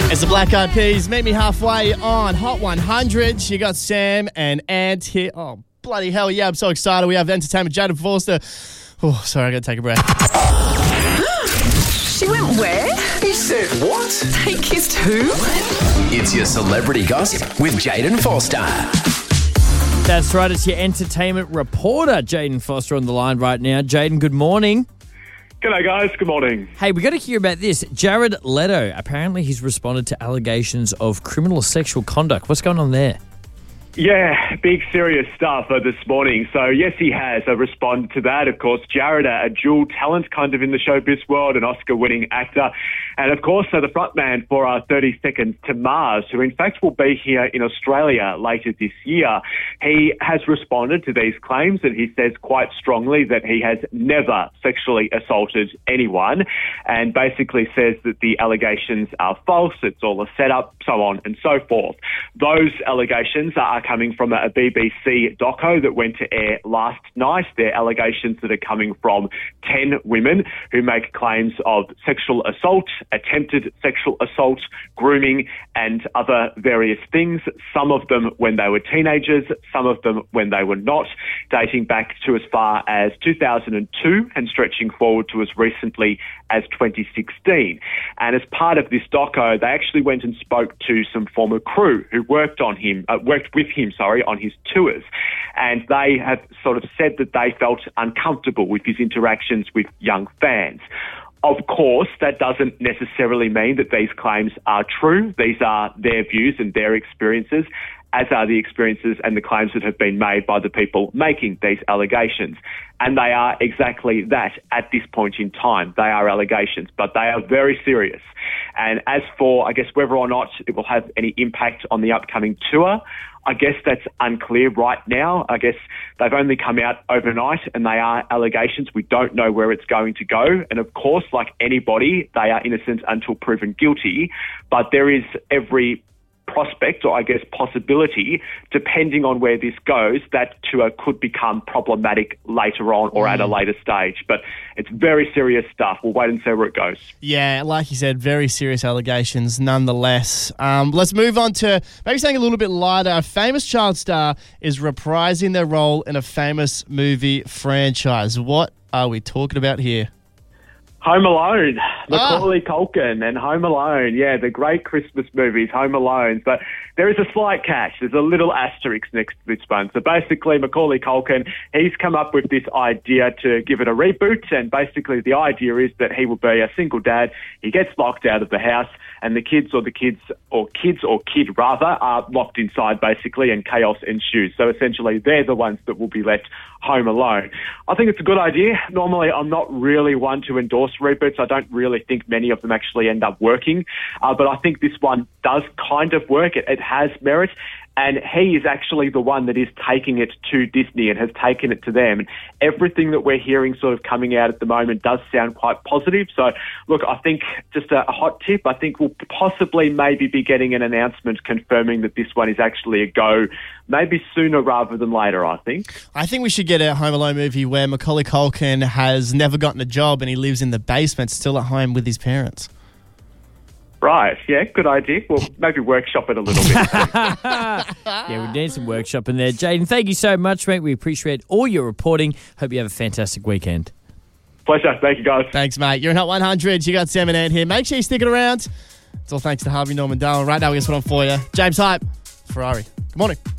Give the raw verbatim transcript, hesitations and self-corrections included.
It's the Black Eyed Peas. Meet me halfway on Hot one hundred. You got Sam and Ant here. Oh, bloody hell, yeah, I'm so excited. We have entertainment. Jayden Forster. Oh, sorry, I got to take a breath. She went where? He said what? They kissed who? It's your celebrity gossip with Jayden Forster. That's right, it's your entertainment reporter, Jayden Foster, on the line right now. Jayden, good morning. G'day, guys. Good morning. Hey, we got to hear about this. Jared Leto, apparently he's responded to allegations of criminal sexual conduct. What's going on there? Yeah, big serious stuff uh, this morning. So, yes, he has uh, responded to that. Of course, Jared, uh, a dual talent kind of in the showbiz world, an Oscar-winning actor. And, of course, uh, the frontman for uh, thirty seconds to Mars, who, in fact, will be here in Australia later this year. He has responded to these claims, and he says quite strongly that he has never sexually assaulted anyone, and basically says that the allegations are false, it's all a setup, so on and so forth. Those allegations are coming from a B B C doco that went to air last night. They're allegations that are coming from ten women who make claims of sexual assault, attempted sexual assault, grooming, and other various things. Some of them when they were teenagers, some of them when they were not, dating back to as far as two thousand two and stretching forward to as recently as twenty sixteen. And as part of this doco, they actually went and spoke to some former crew who worked on him, uh, worked with him, sorry, on his tours. And they have sort of said that they felt uncomfortable with his interactions with young fans. Of course, that doesn't necessarily mean that these claims are true. These are their views and their experiences, as are the experiences and the claims that have been made by the people making these allegations. And they are exactly that at this point in time. They are allegations, but they are very serious. And as for, I guess, whether or not it will have any impact on the upcoming tour, I guess that's unclear right now. I guess they've only come out overnight and they are allegations. We don't know where it's going to go. And of course, like anybody, they are innocent until proven guilty. But there is every prospect, or I guess possibility, depending on where this goes, that tour could become problematic later on or mm. at a later stage. But it's very serious stuff. We'll wait and see where it goes. Yeah, like you said, very serious allegations nonetheless. Um, let's move on to maybe something a little bit lighter. A famous child star is reprising their role in a famous movie franchise. What are we talking about here? Home Alone, Macaulay ah. Culkin and Home Alone. Yeah, the great Christmas movies, Home Alone. But there is a slight catch. There's a little asterisk next to this one. So basically, Macaulay Culkin, he's come up with this idea to give it a reboot. And basically, the idea is that he will be a single dad. He gets locked out of the house, and the kids or the kids or kids or kid rather are locked inside basically, and chaos ensues. So essentially, they're the ones that will be left home alone. I think it's a good idea. Normally, I'm not really one to endorse reboots. I don't really think many of them actually end up working, uh, but I think this one does kind of work. It, it has merit, and he is actually the one that is taking it to Disney and has taken it to them. And everything that we're hearing sort of coming out at the moment does sound quite positive. So, look, I think just a, a hot tip, I think we'll possibly maybe be getting an announcement confirming that this one is actually a go, maybe sooner rather than later, I think. I think we should get a Home Alone movie where Macaulay Culkin has never gotten a job and he lives in the basement still at home with his parents. Right, yeah, good idea. Well, maybe workshop it a little bit. Yeah, we need some workshop in there. Jayden, thank you so much, mate. We appreciate all your reporting. Hope you have a fantastic weekend. Pleasure. Thank you, guys. Thanks, mate. You're in Hot one hundred. You got Sam and Ant here. Make sure you stick it around. It's all thanks to Harvey Norman Darwin. Right now, we got one on for you. James Hype, Ferrari. Good morning.